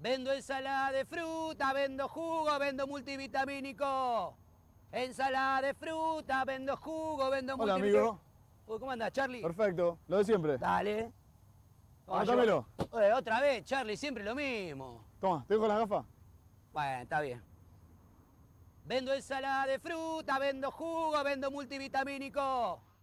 Vendo ensalada de fruta, vendo jugo, vendo multivitamínico. Ensalada de fruta, vendo jugo, vendo Hola, multivitamínico. amigo. Uy, ¿cómo andás, Charlie? Perfecto, lo de siempre. Dale. Anotámelo. Otra vez, Charlie, siempre lo mismo. Toma, ¿te dejo las gafas? Bueno, está bien. Vendo ensalada de fruta, vendo jugo, vendo multivitamínico.